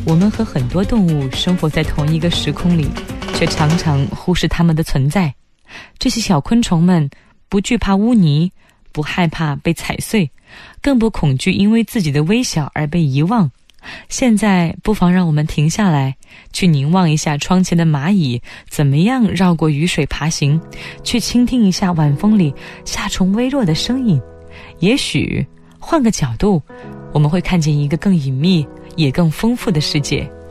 我们和很多动物生活在同一个时空里，却常常忽视它们的存在。这些小昆虫们不惧怕污泥，不害怕被踩碎，更不恐惧因为自己的微小而被遗忘。现在不妨让我们停下来，去凝望一下窗前的蚂蚁怎么样绕过雨水爬行，去倾听一下晚风里夏虫微弱的声音。也许换个角度，我们会看见一个更隐秘也更丰富的世界。